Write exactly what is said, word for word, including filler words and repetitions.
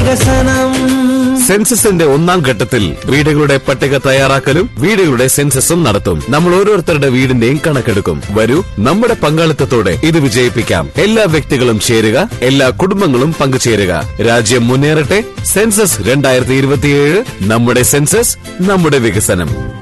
വികസനം. സെൻസസിന്റെ ഒന്നാം ഘട്ടത്തിൽ വീടുകളുടെ പട്ടിക തയ്യാറാക്കലും വീടുകളുടെ സെൻസസും നടത്തും. നമ്മൾ ഓരോരുത്തരുടെ വീടിന്റെയും കണക്കെടുക്കും. വരൂ, നമ്മുടെ പങ്കാളിത്തത്തോടെ ഇത് വിജയിപ്പിക്കാം. എല്ലാ വ്യക്തികളും ചേരുക, എല്ലാ കുടുംബങ്ങളും പങ്കുചേരുക. രാജ്യം മുന്നേറട്ടെ. സെൻസസ് രണ്ടായിരത്തി ഇരുപത്തിയേഴ്, നമ്മുടെ സെൻസസ്, നമ്മുടെ വികസനം.